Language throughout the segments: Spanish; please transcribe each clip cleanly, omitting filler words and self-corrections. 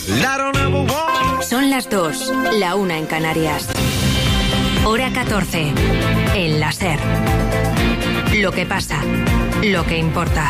Son las 2, la 1 en Canarias. Hora 14, el la SER. Lo que pasa, lo que importa.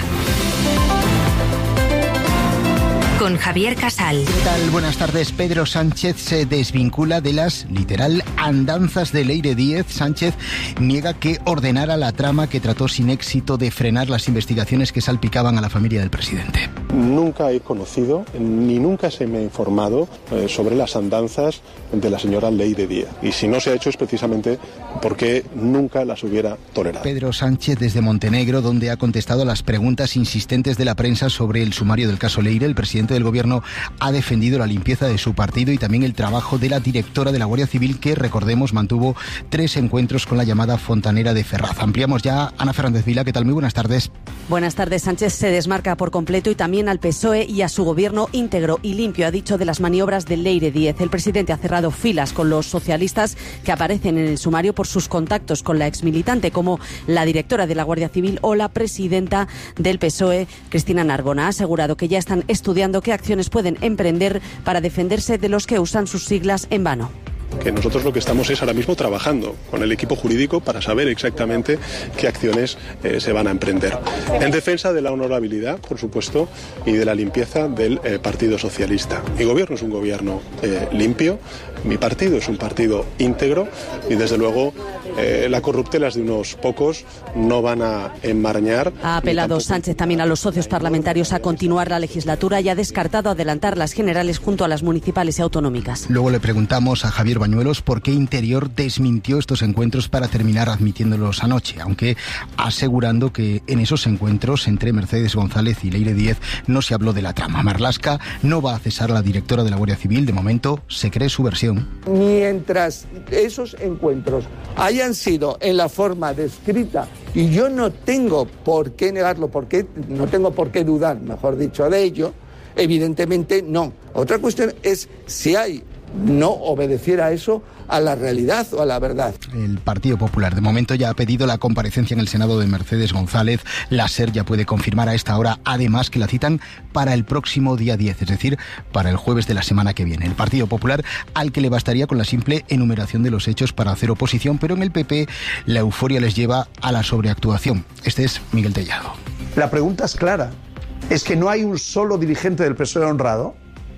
Con Javier Casal. ¿Qué tal? Buenas tardes. Pedro Sánchez se desvincula de las, literal, andanzas de Leire Díez. Sánchez niega que ordenara la trama que trató sin éxito de frenar las investigaciones que salpicaban a la familia del presidente. Nunca he conocido, ni nunca se me ha informado sobre las andanzas de la señora Leire Díez. Y si no se ha hecho es precisamente porque nunca las hubiera tolerado. Pedro Sánchez desde Montenegro, donde ha contestado a las preguntas insistentes de la prensa sobre el sumario del caso Leire. El presidente del Gobierno ha defendido la limpieza de su partido y también el trabajo de la directora de la Guardia Civil, que, recordemos, mantuvo 3 encuentros con la llamada Fontanera de Ferraz. Ampliamos ya. Ana Fernández Vila, ¿qué tal? Muy buenas tardes. Buenas tardes. Sánchez se desmarca por completo y también al PSOE y a su gobierno íntegro y limpio, ha dicho, de las maniobras de Leire Díez. El presidente ha cerrado filas con los socialistas que aparecen en el sumario por sus contactos con la exmilitante, como la directora de la Guardia Civil o la presidenta del PSOE, Cristina Narbona. Ha asegurado que ya están estudiando qué acciones pueden emprender para defenderse de los que usan sus siglas en vano. Que nosotros lo que estamos es ahora mismo trabajando con el equipo jurídico para saber exactamente qué acciones se van a emprender. En defensa de la honorabilidad, por supuesto, y de la limpieza del Partido Socialista. Mi gobierno es un gobierno limpio, mi partido es un partido íntegro y, desde luego, las corruptelas de unos pocos no van a enmarañar. Ha apelado Sánchez también a los socios parlamentarios a continuar la legislatura y ha descartado adelantar las generales junto a las municipales y autonómicas. Luego le preguntamos a Javier Bañuelos por qué Interior desmintió estos encuentros para terminar admitiéndolos anoche, aunque asegurando que en esos encuentros entre Mercedes González y Leire Díez no se habló de la trama. Marlaska no va a cesar a la directora de la Guardia Civil. De momento se cree su versión. Mientras esos encuentros hayan sido en la forma descrita, y yo no tengo por qué negarlo, porque no tengo por qué dudar, mejor dicho, de ello, evidentemente no. Otra cuestión es si no obedeciera eso a la realidad o a la verdad. El Partido Popular de momento ya ha pedido la comparecencia en el Senado de Mercedes González. La SER ya puede confirmar a esta hora, además, que la citan para el próximo día 10, es decir, para el jueves de la semana que viene. El Partido Popular, al que le bastaría con la simple enumeración de los hechos para hacer oposición, pero en el PP la euforia les lleva a la sobreactuación. Este es Miguel Tellado. La pregunta es clara. ¿Es que no hay un solo dirigente del PSOE honrado?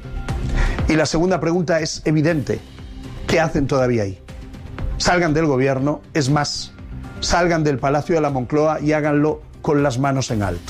Y la segunda pregunta es evidente. ¿Qué hacen todavía ahí? Salgan del gobierno, es más, salgan del Palacio de la Moncloa y háganlo con las manos en alto.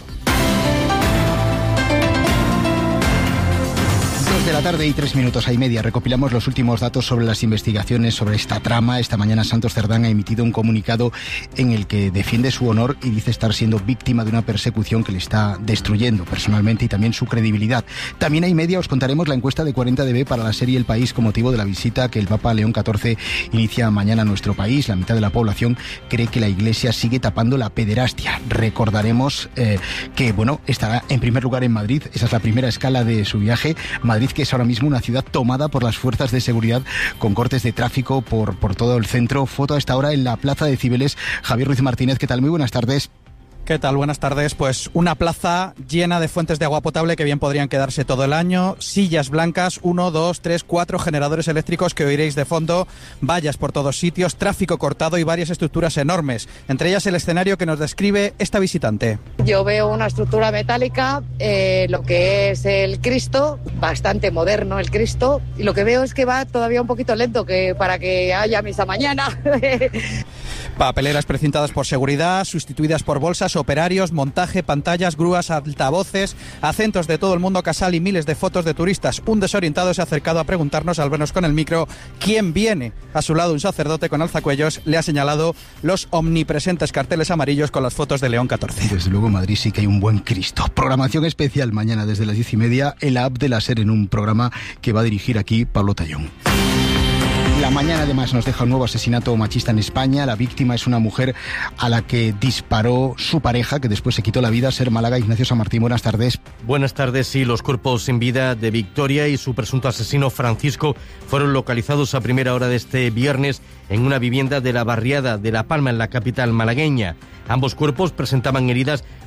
2:03:30. Recopilamos los últimos datos sobre las investigaciones sobre esta trama. Esta mañana Santos Cerdán ha emitido un comunicado en el que defiende su honor y dice estar siendo víctima de una persecución que le está destruyendo personalmente y también su credibilidad. También a 1:30 os contaremos la encuesta de 40DB para la serie El País con motivo de la visita que el Papa León XIV inicia mañana a nuestro país. La mitad de la población cree que la Iglesia sigue tapando la pederastia. Recordaremos que, estará en primer lugar en Madrid. Esa es la primera escala de su viaje. Madrid, que es ahora mismo una ciudad tomada por las fuerzas de seguridad con cortes de tráfico por todo el centro. Foto a esta hora en la Plaza de Cibeles. Javier Ruiz Martínez, ¿qué tal? Muy buenas tardes. ¿Qué tal? Buenas tardes. Pues una plaza llena de fuentes de agua potable que bien podrían quedarse todo el año, sillas blancas, 1, 2, 3, 4 generadores eléctricos que oiréis de fondo, vallas por todos sitios, tráfico cortado y varias estructuras enormes, entre ellas el escenario que nos describe esta visitante. Yo veo una estructura metálica, lo que es el Cristo, bastante moderno el Cristo, y lo que veo es que va todavía un poquito lento para que haya misa mañana. Papeleras precintadas por seguridad, sustituidas por bolsas, operarios, montaje, pantallas, grúas, altavoces, acentos de todo el mundo casal y miles de fotos de turistas. Un desorientado se ha acercado a preguntarnos, al vernos con el micro, quién viene. A su lado un sacerdote con alzacuellos le ha señalado los omnipresentes carteles amarillos con las fotos de León XIV. Desde luego en Madrid sí que hay un buen Cristo. Programación especial mañana desde las 10:30 en la app de la SER, en un programa que va a dirigir aquí Pablo Tallón. La mañana además nos deja un nuevo asesinato machista en España. La víctima es una mujer a la que disparó su pareja, que después se quitó la vida. SER Málaga, Ignacio San Martín, buenas tardes. Buenas tardes. Sí, los cuerpos sin vida de Victoria y su presunto asesino Francisco fueron localizados a primera hora de este viernes en una vivienda de la barriada de La Palma, en la capital malagueña. Ambos cuerpos presentaban heridas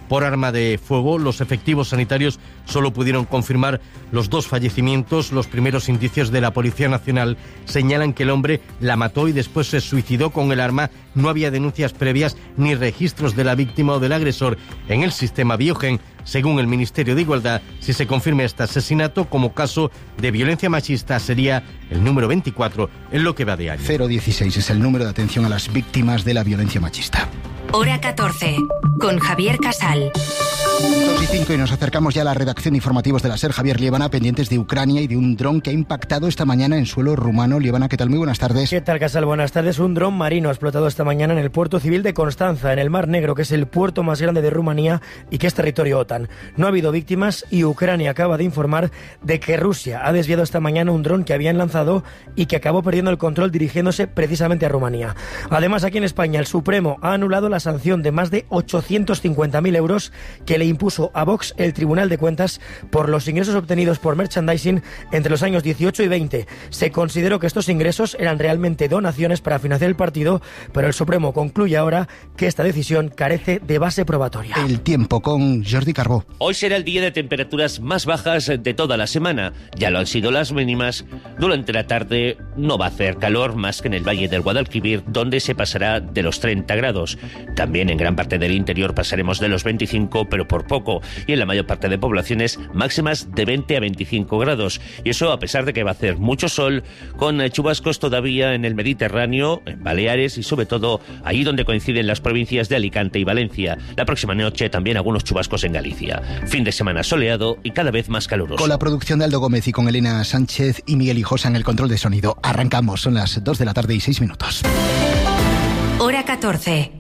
por arma de fuego. Los efectivos sanitarios solo pudieron confirmar los 2 fallecimientos. Los primeros indicios de la Policía Nacional señalan que el hombre la mató y después se suicidó con el arma. No había denuncias previas ni registros de la víctima o del agresor en el sistema Biogen. Según el Ministerio de Igualdad, si se confirma este asesinato como caso de violencia machista, sería el número 24 en lo que va de año. 016 es el número de atención a las víctimas de la violencia machista. Hora 14, con Javier Casal. 2:05 y nos acercamos ya a la redacción de informativos de la SER. Javier Liébana, pendientes de Ucrania y de un dron que ha impactado esta mañana en suelo rumano. Liébana, ¿qué tal? Muy buenas tardes. ¿Qué tal, Casal? Buenas tardes. Un dron marino ha explotado esta mañana en el puerto civil de Constanza, en el Mar Negro, que es el puerto más grande de Rumanía y que es territorio OTAN. No ha habido víctimas y Ucrania acaba de informar de que Rusia ha desviado esta mañana un dron que habían lanzado y que acabó perdiendo el control dirigiéndose precisamente a Rumanía. Además, aquí en España, el Supremo ha anulado la sanción de más de 850.000 euros que le impuso a Vox el Tribunal de Cuentas por los ingresos obtenidos por merchandising entre los años 18 y 20. Se consideró que estos ingresos eran realmente donaciones para financiar el partido, pero el Supremo concluye ahora que esta decisión carece de base probatoria. El tiempo con Jordi Carbó. Hoy será el día de temperaturas más bajas de toda la semana. Ya lo han sido las mínimas. Durante la tarde no va a hacer calor más que en el Valle del Guadalquivir, donde se pasará de los 30 grados. También en gran parte del interior pasaremos de los 25, pero por poco. Y en la mayor parte de poblaciones máximas de 20 a 25 grados. Y eso a pesar de que va a hacer mucho sol, con chubascos todavía en el Mediterráneo, en Baleares y sobre todo ahí donde coinciden las provincias de Alicante y Valencia. La próxima noche también algunos chubascos en Galicia. Fin de semana soleado y cada vez más caluroso. Con la producción de Aldo Gómez y con Elena Sánchez y Miguel Hijosa en el control de sonido. Arrancamos, son las 2 de la tarde y 6 minutos. Hora 14.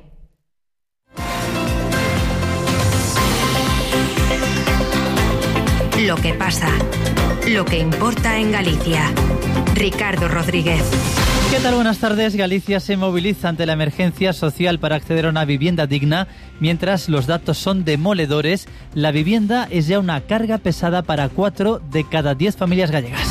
Lo que pasa, lo que importa en Galicia. Ricardo Rodríguez. ¿Qué tal? Buenas tardes. Galicia se moviliza ante la emergencia social para acceder a una vivienda digna. Mientras los datos son demoledores, la vivienda es ya una carga pesada para 4 de cada 10 familias gallegas.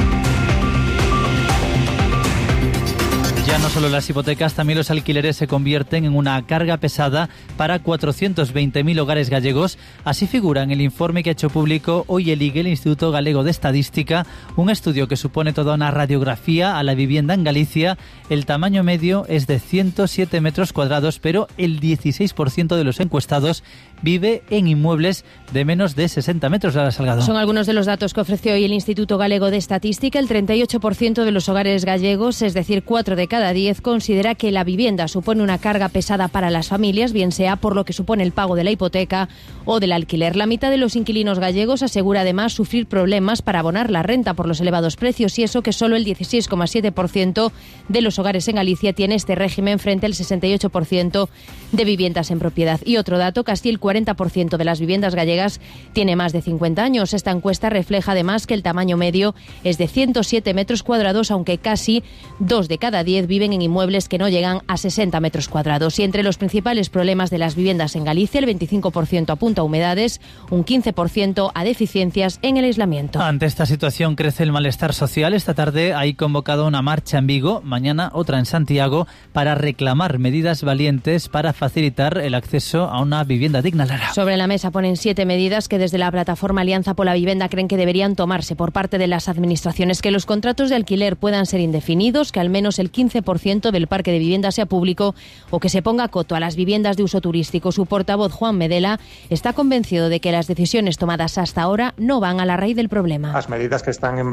Ya no solo las hipotecas, también los alquileres se convierten en una carga pesada para 420.000 hogares gallegos. Así figura en el informe que ha hecho público hoy el IGE, el Instituto Galego de Estadística, un estudio que supone toda una radiografía a la vivienda en Galicia. El tamaño medio es de 107 metros cuadrados, pero el 16% de los encuestados vive en inmuebles de menos de 60 metros. Lara Salgado. Son algunos de los datos que ofreció hoy el Instituto Galego de Estadística. El 38% de los hogares gallegos, es decir, 4 de cada 10, considera que la vivienda supone una carga pesada para las familias, bien sea por lo que supone el pago de la hipoteca o del alquiler. La mitad de los inquilinos gallegos asegura además sufrir problemas para abonar la renta por los elevados precios, y eso que solo el 16,7% de los hogares en Galicia tiene este régimen frente al 68% de viviendas en propiedad. Y otro dato, casi el 40% de las viviendas gallegas tiene más de 50 años. Esta encuesta refleja además que el tamaño medio es de 107 metros cuadrados, aunque casi 2 de cada 10 viven en inmuebles que no llegan a 60 metros cuadrados. Y entre los principales problemas de las viviendas en Galicia, el 25% apunta a humedades, un 15% a deficiencias en el aislamiento. Ante esta situación crece el malestar social. Esta tarde hay convocado una marcha en Vigo, mañana otra en Santiago, para reclamar medidas valientes para facilitar el acceso a una vivienda digna. Lara. Sobre la mesa ponen 7 medidas que desde la plataforma Alianza por la Vivienda creen que deberían tomarse por parte de las administraciones: que los contratos de alquiler puedan ser indefinidos, que al menos el 15% del parque de vivienda sea público o que se ponga coto a las viviendas de uso turístico. Su portavoz, Juan Medela, está convencido de que las decisiones tomadas hasta ahora no van a la raíz del problema. As medidas que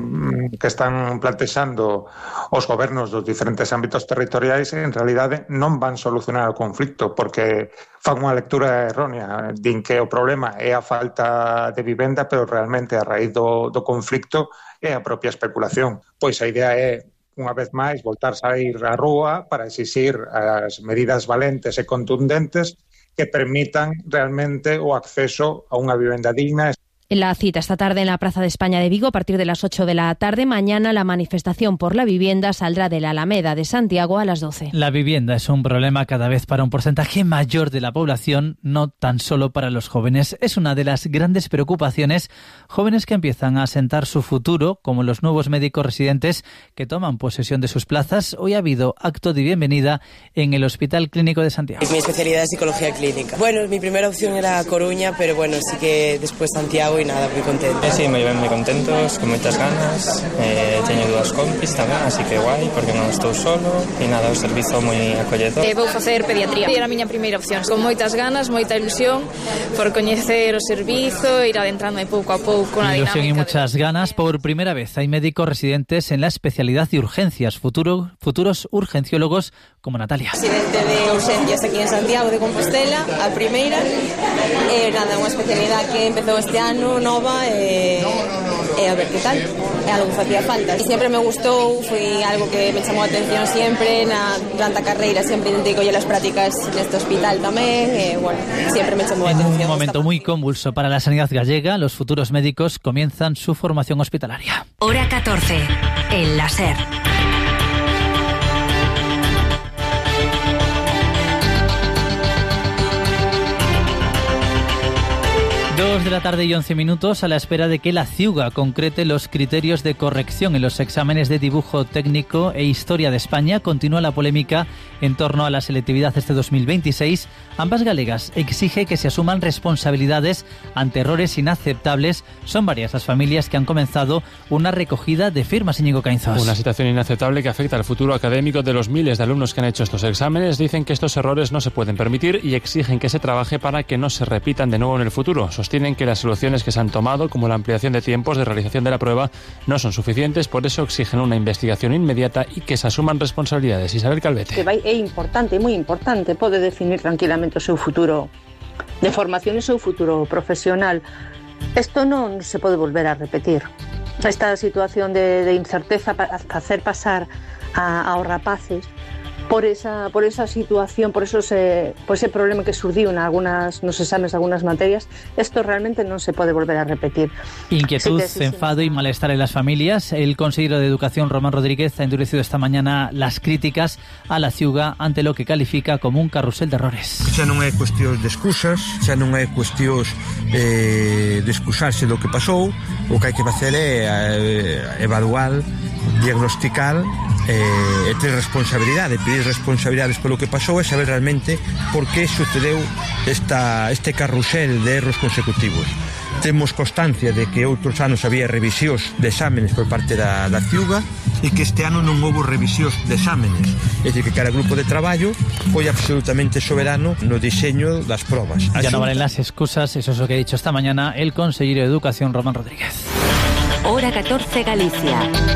están plantexando os gobernos dos diferentes ámbitos territoriais en realidade non van solucionar o conflicto, porque fan unha lectura errónea, din que o problema é a falta de vivenda, pero realmente a raíz do conflicto é a propia especulación. Pois a idea é, unha vez máis, voltar a ir á rúa para exixir as medidas valentes e contundentes que permitan realmente o acceso a unha vivenda digna. La cita esta tarde en la Plaza de España de Vigo a partir de las 8 de la tarde. Mañana la manifestación por la vivienda saldrá de la Alameda de Santiago a las 12. La vivienda es un problema cada vez para un porcentaje mayor de la población, no tan solo para los jóvenes. Es una de las grandes preocupaciones. Jóvenes que empiezan a asentar su futuro, como los nuevos médicos residentes que toman posesión de sus plazas. Hoy ha habido acto de bienvenida en el Hospital Clínico de Santiago. Mi especialidad es psicología clínica. Bueno, mi primera opción era Coruña, pero bueno, sí que después Santiago y nada, muy contento. Sí, me llevan muy contentos, con muchas ganas. Teño dos compis tamén, así que guai, porque non estou solo. E nada, o servizo moi acolledor. Vou facer pediatría. Era a miña primeira opción. Con moitas ganas, moita ilusión por coñecer o servizo, ir adentrando pouco a pouco na dinámica. Ilusión y muchas ganas. Por primera vez hay médicos residentes en la especialidad de urgencias, futuros urgenciólogos como Natalia. Residente de urgencias aquí en Santiago de Compostela, a primeira. Nada, unha especialidad que empezou este ano, nova, a ver que tal. É algo que facía falta. E sempre me gustou, foi algo que me chamou a atención sempre, durante a carreira sempre intentei coller as prácticas neste hospital tamén, bueno, sempre me chamou a atención. En un momento muy convulso para la sanidad gallega, los futuros médicos comienzan su formación hospitalaria. Hora 14, en la SER. 2 de la tarde y 11 minutos, a la espera de que la CIUGA concrete los criterios de corrección en los exámenes de dibujo técnico e historia de España. Continúa la polémica en torno a la selectividad este 2026. Ambas galegas exige que se asuman responsabilidades ante errores inaceptables. Son varias las familias que han comenzado una recogida de firmas, Íñigo Caínzos. Una situación inaceptable que afecta al futuro académico de los miles de alumnos que han hecho estos exámenes. Dicen que estos errores no se pueden permitir y exigen que se trabaje para que no se repitan de nuevo en el futuro. Sostienen que las soluciones que se han tomado, como la ampliación de tiempos de realización de la prueba, no son suficientes, por eso exigen una investigación inmediata y que se asuman responsabilidades. Isabel Calvete. Que é importante, moi importante, pode definir tranquilamente o seu futuro de formación e o seu futuro profesional. Isto non se pode volver a repetir. Esta situación de incerteza para hacer pasar aos rapaces por esa situación, por ese problema que surdiu nos exames de algunas materias, esto realmente non se pode volver a repetir. Inquietud, sí. enfado y malestar en las familias. El consejero de Educación, Román Rodríguez, ha endurecido esta mañana las críticas a la CIUGA ante lo que califica como un carrusel de errores. Xa non é cuestión de excusas, xa non é cuestión de excusarse do que pasou. O que hai que facer é evaluar, diagnosticar e ter responsabilidade, pedir responsabilidades polo que pasou e saber realmente por que sucedeu este carrusel de erros consecutivos. Temos constancia de que outros anos había revisións de exámenes por parte da CIUGA e que este ano non houve revisións de exámenes. É dicir, que cada grupo de traballo foi absolutamente soberano no diseño das probas. Ya no valen las excusas, eso es lo que ha dicho esta mañana el consejero de Educación, Román Rodríguez. Hora 14, Galicia.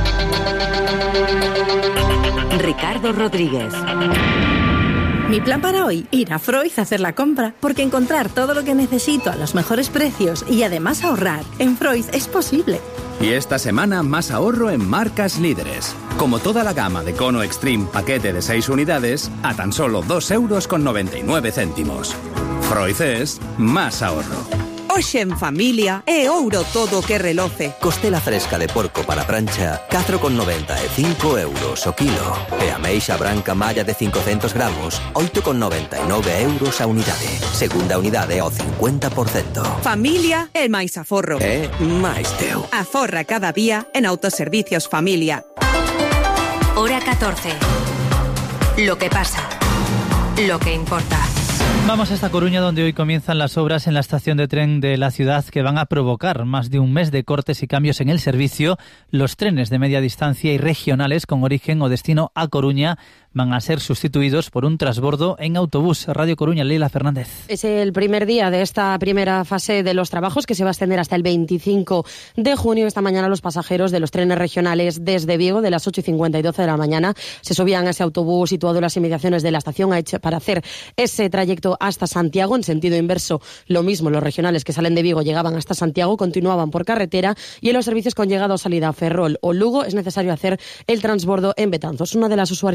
Ricardo Rodríguez. Mi plan para hoy, ir a Freud a hacer la compra, porque encontrar todo lo que necesito a los mejores precios y además ahorrar en Freud es posible. Y esta semana más ahorro en marcas líderes. Como toda la gama de Cono Extreme paquete de 6 unidades a tan solo 2,99 €. Freud es más ahorro. Hoxe en familia é ouro todo que reloce. Costela fresca de porco para prancha, 4,95 € o kilo. E ameixa branca malla de 500 gramos, 8,99 € a unidade. Segunda unidade ao 50%. Familia é máis aforro. É máis teu. Aforra cada día en Autoservicios Familia. Hora 14. Lo que pasa. Lo que importa. Vamos hasta Coruña, donde hoy comienzan las obras en la estación de tren de la ciudad que van a provocar más de un mes de cortes y cambios en el servicio. Los trenes de media distancia y regionales con origen o destino a Coruña van a ser sustituidos por un transbordo en autobús. Radio Coruña, Leila Fernández. Es el primer día de esta primera fase de los trabajos que se va a extender hasta el 25 de junio. Esta mañana los pasajeros de los trenes regionales desde Vigo, de las 8:50 y 12 de la mañana, se subían a ese autobús situado en las inmediaciones de la estación para hacer ese trayecto hasta Santiago. En sentido inverso, lo mismo, los regionales que salen de Vigo llegaban hasta Santiago, continuaban por carretera, y en los servicios con llegada o salida a Ferrol o Lugo es necesario hacer el transbordo en Betanzos. Una de las usuarias esta mañana.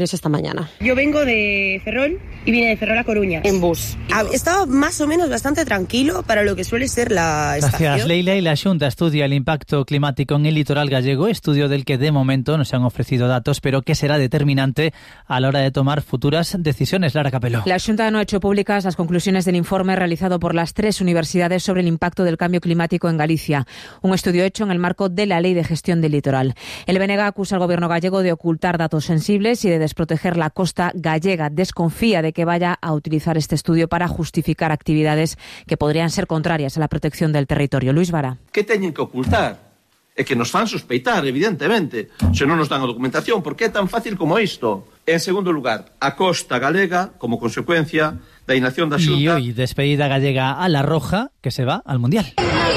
mañana. Yo vengo de Ferrol y vine de Ferrol a Coruña. En bus. Estaba más o menos bastante tranquilo para lo que suele ser la estación. Gracias, Leila. Y la Xunta estudia el impacto climático en el litoral gallego, estudio del que de momento no se han ofrecido datos, pero que será determinante a la hora de tomar futuras decisiones. Lara Capeló. La Xunta no ha hecho públicas las conclusiones del informe realizado por las 3 universidades sobre el impacto del cambio climático en Galicia, un estudio hecho en el marco de la Ley de Gestión del Litoral. El BNG acusa al gobierno gallego de ocultar datos sensibles y de desproteger la costa gallega. Desconfía de que vaya a utilizar este estudio para justificar actividades que podrían ser contrarias a la protección del territorio. Luis Vara. ¿Qué teñen que ocultar? É que nos fan sospeitar, evidentemente, se non nos dan a documentación, porque é tan fácil como isto. En segundo lugar, a costa galega, como consecuencia da inacción da Xunta... Y hoy, despedida gallega a La Roja, que se va al Mundial.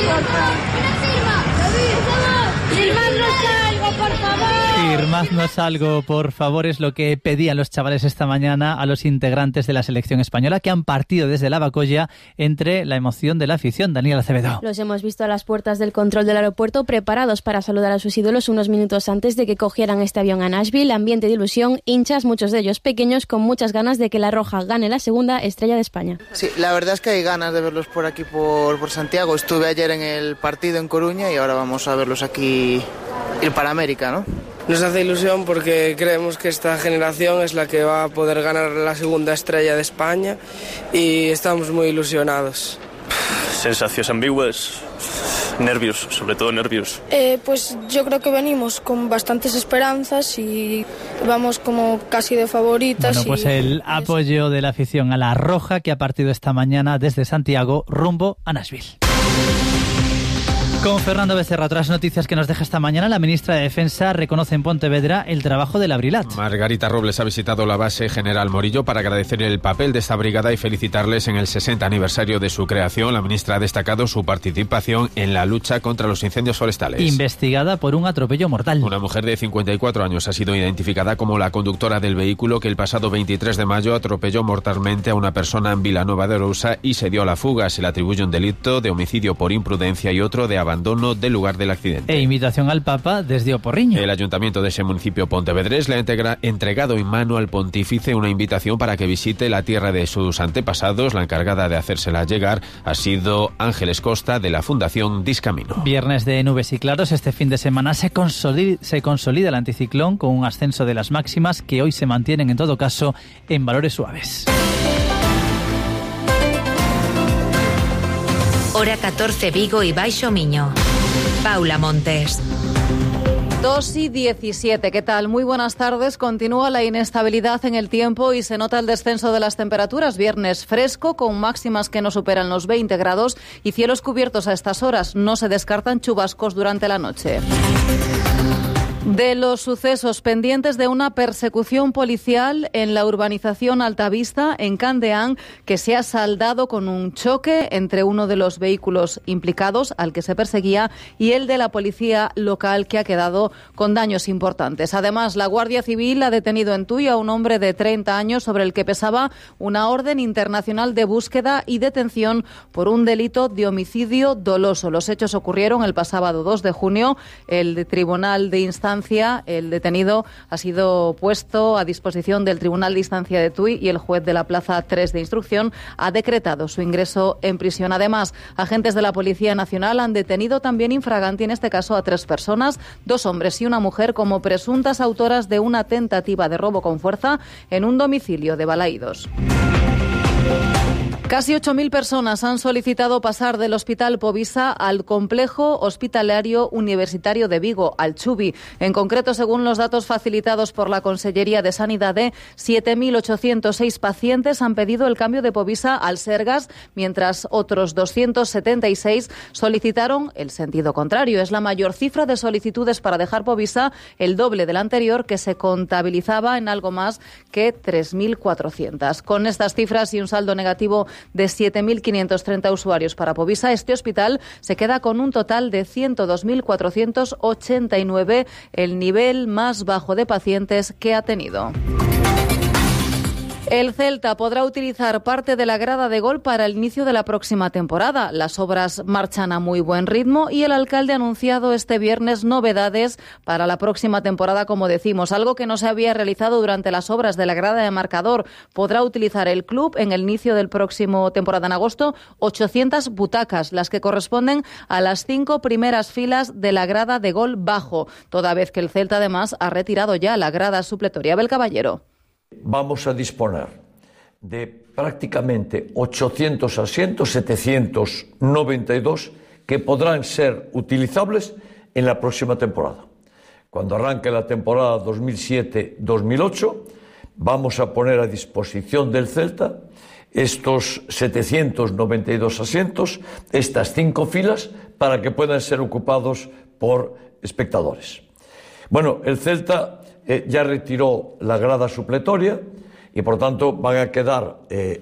Firmadnos algo, por favor, es lo que pedían los chavales esta mañana a los integrantes de la selección española que han partido desde la Bacolla entre la emoción de la afición. Daniel Acevedo. Los hemos visto a las puertas del control del aeropuerto preparados para saludar a sus ídolos unos minutos antes de que cogieran este avión a Nashville. Ambiente de ilusión, hinchas, muchos de ellos pequeños, con muchas ganas de que La Roja gane la segunda estrella de España. Sí, la verdad es que hay ganas de verlos por aquí, por Santiago. Estuve ayer en el partido en Coruña y ahora vamos a verlos aquí, ir para América, ¿no? Nos hace ilusión porque creemos que esta generación es la que va a poder ganar la segunda estrella de España y estamos muy ilusionados. Sensaciones ambiguas, nervios, sobre todo nervios. Pues yo creo que venimos con bastantes esperanzas y vamos como casi de favoritas. Bueno, pues el apoyo de la afición a La Roja, que ha partido esta mañana desde Santiago rumbo a Nashville. Con Fernando Becerra, otras noticias que nos deja esta mañana. La ministra de Defensa reconoce en Pontevedra el trabajo de la Brilat. Margarita Robles ha visitado la base General Morillo para agradecer el papel de esta brigada y felicitarles en el 60 aniversario de su creación. La ministra ha destacado su participación en la lucha contra los incendios forestales. Investigada por un atropello mortal. Una mujer de 54 años ha sido identificada como la conductora del vehículo que el pasado 23 de mayo atropelló mortalmente a una persona en Vilanova de Arousa y se dio a la fuga. Se le atribuye un delito de homicidio por imprudencia y otro de abandono del lugar del accidente. E invitación al Papa desde Oporriño. El ayuntamiento de ese municipio pontevedrés le ha entregado en mano al pontífice una invitación para que visite la tierra de sus antepasados. La encargada de hacérsela llegar ha sido Ángeles Costa, de la Fundación Discamino. Viernes de nubes y claros. Este fin de semana se consolida el anticiclón con un ascenso de las máximas que hoy se mantienen en todo caso en valores suaves. Hora 14 Vigo y Baixo Miño. Paula Montes. 2:17. ¿Qué tal? Muy buenas tardes. Continúa la inestabilidad en el tiempo y se nota el descenso de las temperaturas. Viernes fresco, con máximas que no superan los 20 grados y cielos cubiertos a estas horas. No se descartan chubascos durante la noche. De los sucesos pendientes de una persecución policial en la urbanización Altavista, en Candeán, que se ha saldado con un choque entre uno de los vehículos implicados, al que se perseguía, y el de la policía local, que ha quedado con daños importantes. Además, la Guardia Civil ha detenido en Tui a un hombre de 30 años sobre el que pesaba una orden internacional de búsqueda y detención por un delito de homicidio doloso. Los hechos ocurrieron el pasado 2 de junio. El Tribunal de Instancia, el detenido ha sido puesto a disposición del Tribunal de Instancia de Tui y el juez de la Plaza 3 de Instrucción ha decretado su ingreso en prisión. Además, agentes de la Policía Nacional han detenido también infraganti, en este caso a 3 personas, 2 hombres y una mujer, como presuntas autoras de una tentativa de robo con fuerza en un domicilio de Balaídos. Casi 8.000 personas han solicitado pasar del Hospital Povisa al Complejo Hospitalario Universitario de Vigo, al Chubi. En concreto, según los datos facilitados por la Consellería de Sanidade, 7.806 pacientes han pedido el cambio de Povisa al Sergas, mientras otros 276 solicitaron el sentido contrario. Es la mayor cifra de solicitudes para dejar Povisa, el doble del anterior, que se contabilizaba en algo más que 3.400. Con estas cifras y un saldo negativo de 7.530 usuarios para Povisa, este hospital se queda con un total de 102.489, el nivel más bajo de pacientes que ha tenido. El Celta podrá utilizar parte de la grada de Gol para el inicio de la próxima temporada. Las obras marchan a muy buen ritmo y el alcalde ha anunciado este viernes novedades para la próxima temporada, como decimos, algo que no se había realizado durante las obras de la grada de marcador. Podrá utilizar el club en el inicio del próximo temporada en agosto 800 butacas, las que corresponden a las 5 primeras filas de la grada de Gol bajo, toda vez que el Celta además ha retirado ya la grada supletoria. Abel Caballero. Vamos a disponer de prácticamente 800 asientos, 792, que podrán ser utilizables en la próxima temporada. Cuando arranque la temporada 2007-2008, vamos a poner a disposición del Celta estos 792 asientos, estas 5 filas, para que puedan ser ocupados por espectadores. Bueno, el Celta ya retiró la grada supletoria y, por tanto, van a quedar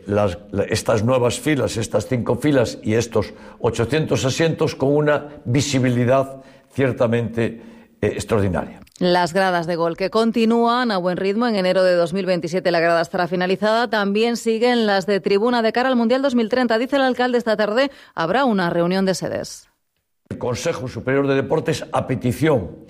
estas nuevas filas, estas 5 filas y estos 800 asientos con una visibilidad ciertamente extraordinaria. Las gradas de Gol que continúan a buen ritmo. En enero de 2027 la grada estará finalizada. También siguen las de tribuna de cara al Mundial 2030. Dice el alcalde, esta tarde habrá una reunión de sedes. El Consejo Superior de Deportes, a petición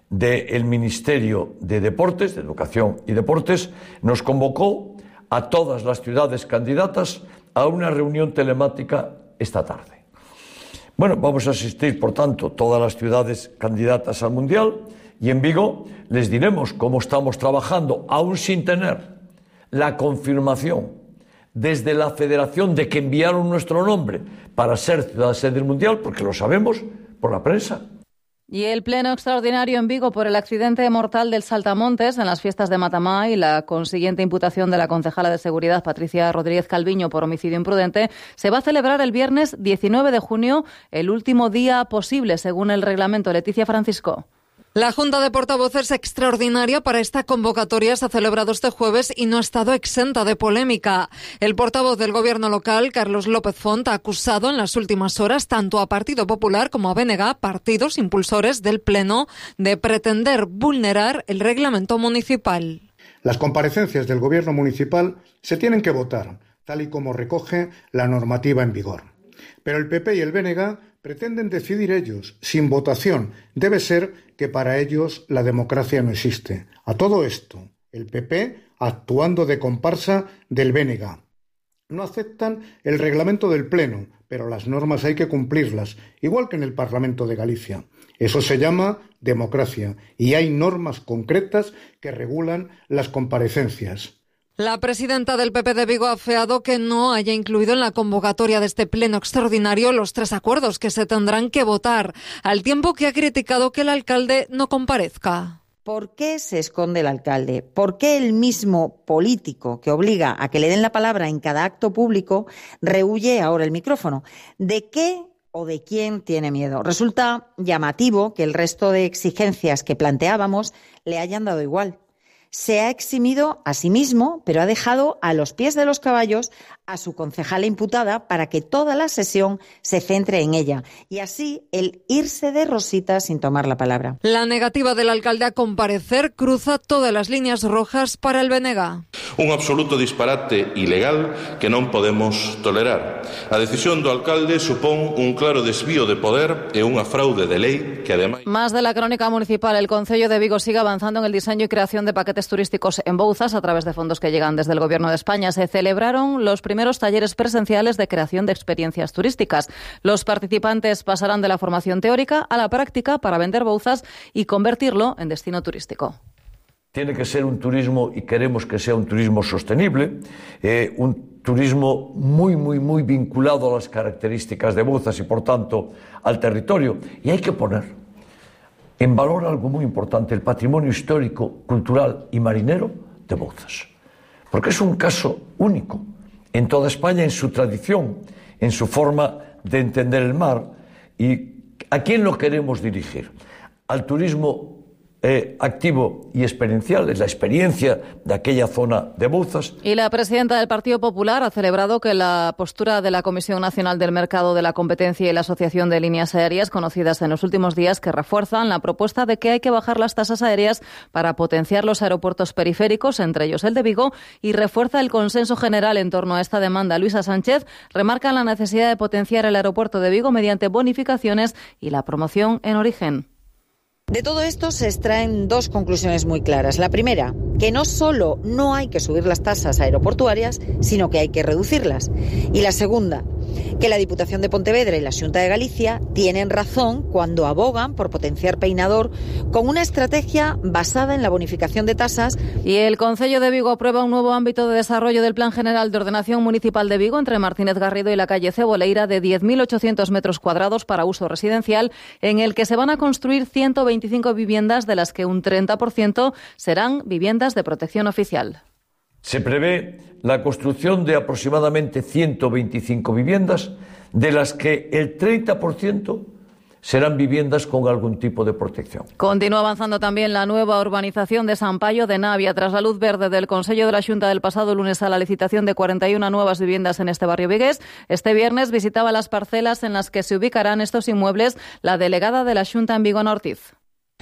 del Ministerio de Deportes, de Educación y Deportes, nos convocó a todas las ciudades candidatas a una reunión telemática esta tarde. Bueno, vamos a asistir, por tanto, todas las ciudades candidatas al Mundial, y en Vigo les diremos cómo estamos trabajando, aún sin tener la confirmación desde la Federación de que enviaron nuestro nombre para ser ciudad sede del Mundial, porque lo sabemos por la prensa. Y el pleno extraordinario en Vigo por el accidente mortal del Saltamontes en las fiestas de Matamá y la consiguiente imputación de la concejala de Seguridad, Patricia Rodríguez Calviño, por homicidio imprudente, se va a celebrar el viernes 19 de junio, el último día posible, según el reglamento. Leticia Francisco. La Junta de Portavoces extraordinaria para esta convocatoria se ha celebrado este jueves y no ha estado exenta de polémica. El portavoz del Gobierno local, Carlos López Font, ha acusado en las últimas horas tanto a Partido Popular como a BNG, partidos impulsores del Pleno, de pretender vulnerar el reglamento municipal. Las comparecencias del Gobierno municipal se tienen que votar, tal y como recoge la normativa en vigor. Pero el PP y el BNG pretenden decidir ellos, sin votación. Debe ser que para ellos la democracia no existe. A todo esto, el PP actuando de comparsa del BNG. No aceptan el reglamento del Pleno, pero las normas hay que cumplirlas, igual que en el Parlamento de Galicia. Eso se llama democracia y hay normas concretas que regulan las comparecencias. La presidenta del PP de Vigo ha afeado que no haya incluido en la convocatoria de este pleno extraordinario los 3 acuerdos que se tendrán que votar, al tiempo que ha criticado que el alcalde no comparezca. ¿Por qué se esconde el alcalde? ¿Por qué el mismo político que obliga a que le den la palabra en cada acto público rehúye ahora el micrófono? ¿De qué o de quién tiene miedo? Resulta llamativo que el resto de exigencias que planteábamos le hayan dado igual. Se ha eximido a sí mismo, pero ha dejado a los pies de los caballos a su concejala imputada para que toda la sesión se centre en ella y así el irse de rosita sin tomar la palabra. La negativa del alcalde a comparecer cruza todas las líneas rojas para el BNG. Un absoluto disparate ilegal que non podemos tolerar. A decisión do alcalde supón un claro desvío de poder e unha fraude de lei que ademais... Más de la crónica municipal. El Concello de Vigo sigue avanzando en el diseño y creación de paquetes turísticos en Bouzas a través de fondos que llegan desde el Gobierno de España. Se celebraron los primeros talleres presenciales de creación de experiencias turísticas. Los participantes pasarán de la formación teórica a la práctica para vender Bouzas y convertirlo en destino turístico. Tiene que ser un turismo, y queremos que sea un turismo sostenible, un turismo muy vinculado a las características de Bouzas y, por tanto, al territorio. Y hay que poner en valor algo muy importante, el patrimonio histórico, cultural y marinero de Bouzas. Porque es un caso único en toda España, en su tradición, en su forma de entender el mar. ¿Y a quién lo queremos dirigir? Al turismo activo y experiencial, es la experiencia de aquella zona de Bouzas. Y la presidenta del Partido Popular ha celebrado que la postura de la Comisión Nacional del Mercado de la Competencia y la Asociación de Líneas Aéreas, conocidas en los últimos días, que refuerzan la propuesta de que hay que bajar las tasas aéreas para potenciar los aeropuertos periféricos, entre ellos el de Vigo, y refuerza el consenso general en torno a esta demanda. Luisa Sánchez remarca la necesidad de potenciar el aeropuerto de Vigo mediante bonificaciones y la promoción en origen. De todo esto se extraen dos conclusiones muy claras. La primera, que no solo no hay que subir las tasas aeroportuarias, sino que hay que reducirlas. Y la segunda, que la Diputación de Pontevedra y la Xunta de Galicia tienen razón cuando abogan por potenciar Peinador con una estrategia basada en la bonificación de tasas. Y el Concello de Vigo aprueba un nuevo ámbito de desarrollo del Plan General de Ordenación Municipal de Vigo entre Martínez Garrido y la calle Ceboleira de 10.800 metros cuadrados para uso residencial, en el que se van a construir 125 viviendas, de las que un 30% serán viviendas de protección oficial. Se prevé la construcción de aproximadamente 125 viviendas, de las que el 30% serán viviendas con algún tipo de protección. Continúa avanzando también la nueva urbanización de San Paio de Navia. Tras la luz verde del Consello de la Xunta del pasado lunes a la licitación de 41 nuevas viviendas en este barrio vigués, este viernes visitaba las parcelas en las que se ubicarán estos inmuebles la delegada de la Xunta en Vigo, Ortiz.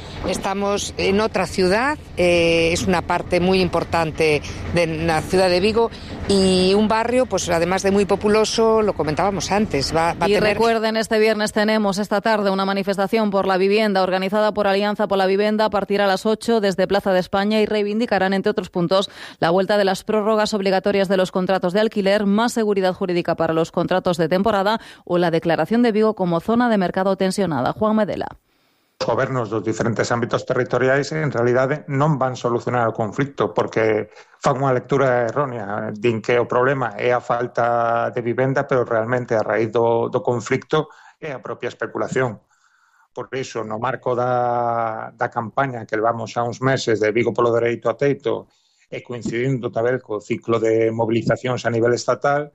Estamos en otra ciudad, es una parte muy importante de la ciudad de Vigo y un barrio, pues además de muy populoso, lo comentábamos antes. Va a tener... recuerden, este viernes tenemos esta tarde una manifestación por la vivienda organizada por Alianza por la Vivienda a partir a las 8 desde Plaza de España, y reivindicarán, entre otros puntos, la vuelta de las prórrogas obligatorias de los contratos de alquiler, más seguridad jurídica para los contratos de temporada o la declaración de Vigo como zona de mercado tensionada. Juan Medela. Os gobernos dos diferentes ámbitos territoriais en realidade non van solucionar o conflito, porque fan unha lectura errónea, din que o problema é a falta de vivenda, pero realmente a raíz do conflito é a propia especulación. Por iso, no marco da campaña que levamos a uns meses de Vigo polo dereito a teito e coincidindo tamén co ciclo de movilizacións a nivel estatal,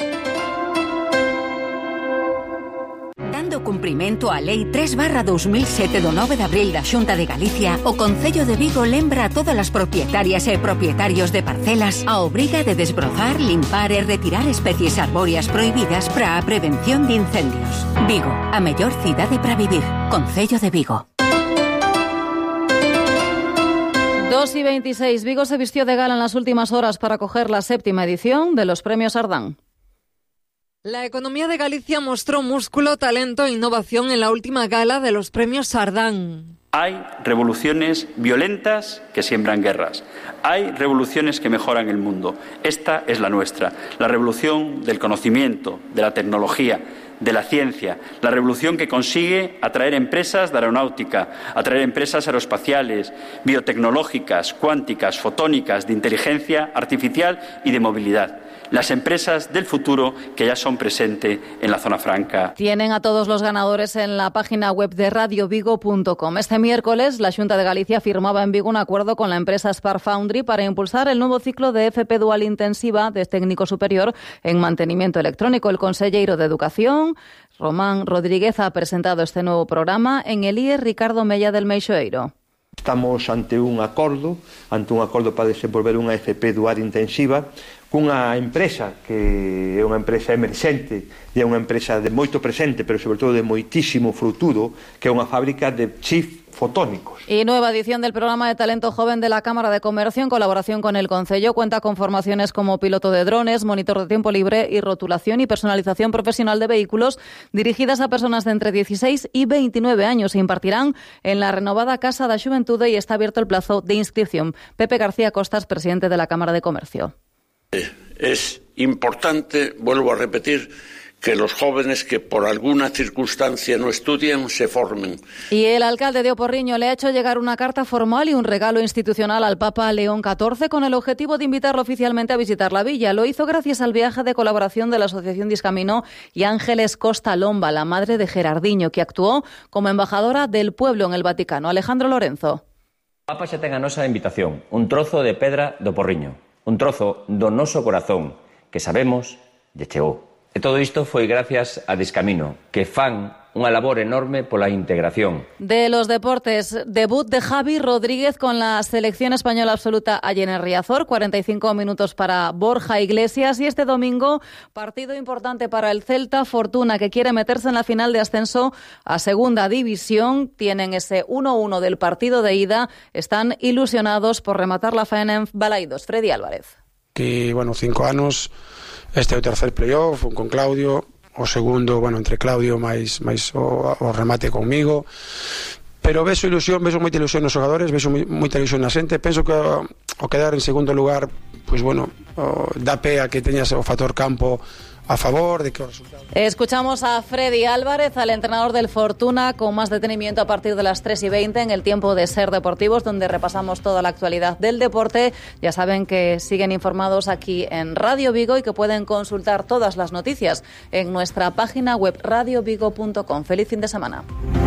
cumprimento á Lei 3/2007 do 9 de abril da Xunta de Galicia, o Concello de Vigo lembra a todas as propietarias e propietarios de parcelas a obriga de desbrozar, limpar e retirar especies arbóreas prohibidas para a prevención de incendios. Vigo, a mellor cidade para vivir. Concello de Vigo. 2:26. Vigo se vistió de gala en las últimas horas para acoger la 7ª edición de los Premios Ardán. La economía de Galicia mostró músculo, talento e innovación en la última gala de los Premios Ardán. Hay revoluciones violentas que siembran guerras. Hay revoluciones que mejoran el mundo. Esta es la nuestra. La revolución del conocimiento, de la tecnología, de la ciencia. La revolución que consigue atraer empresas de aeronáutica, atraer empresas aeroespaciales, biotecnológicas, cuánticas, fotónicas, de inteligencia artificial y de movilidad. Las empresas del futuro que ya son presentes en la zona franca. Tienen a todos los ganadores en la página web de radiovigo.com. Este miércoles, la Xunta de Galicia firmaba en Vigo un acuerdo con la empresa Spar Foundry para impulsar el nuevo ciclo de FP Dual Intensiva de técnico superior en mantenimiento electrónico. El conselleiro de Educación, Román Rodríguez, ha presentado este nuevo programa en el IES Ricardo Mella del Meixoeiro. Estamos ante un acordo para desenvolver unha FP Dual Intensiva cunha empresa que é unha empresa emerxente e é unha empresa de moito presente, pero sobre todo de moitísimo futuro, que é unha fábrica de chips fotónicos. Y nueva edición del programa de talento joven de la Cámara de Comercio en colaboración con el Concello. Cuenta con formaciones como piloto de drones, monitor de tiempo libre y rotulación y personalización profesional de vehículos dirigidas a personas de entre 16 y 29 años. Se impartirán en la renovada Casa da Xuventude y está abierto el plazo de inscripción. Pepe García Costas, presidente de la Cámara de Comercio. Es importante, vuelvo a repetir, que los jóvenes que por alguna circunstancia no estudian se formen. Y el alcalde de Oporriño le ha hecho llegar una carta formal y un regalo institucional al Papa León XIV con el objetivo de invitarlo oficialmente a visitar la villa. Lo hizo gracias al viaje de colaboración de la Asociación Discamino y Ángeles Costa Lomba, la madre de Gerardiño, que actuó como embajadora del pueblo en el Vaticano. Alejandro Lorenzo. O Papa xa ten a nosa invitación, un trozo de pedra do Porriño, un trozo do noso corazón que sabemos lle chegou. E todo isto foi gracias a Discamino, que fan unha labor enorme pola integración. De los deportes, debut de Javi Rodríguez con la selección española absoluta allí en el Riazor, 45 minutos para Borja Iglesias, y este domingo partido importante para el Celta, Fortuna, que quiere meterse en la final de ascenso a Segunda División. Tienen ese 1-1 del partido de ida, están ilusionados por rematar la faena en Balaidos. Freddy Álvarez. Que, 5 anos, este é o tercer playoff, con Claudio, o segundo, entre Claudio máis o remate conmigo, pero vexo moita ilusión nos xogadores, vexo moita ilusión na xente. Penso que o quedar en segundo lugar, dá pé a que teñas o factor campo a favor de que os resultados. Escuchamos a Freddy Álvarez, al entrenador del Fortuna, con más detenimiento a partir de las 3:20 en el tiempo de Ser Deportivos, donde repasamos toda la actualidad del deporte. Ya saben que siguen informados aquí en Radio Vigo y que pueden consultar todas las noticias en nuestra página web radiovigo.com. Feliz fin de semana.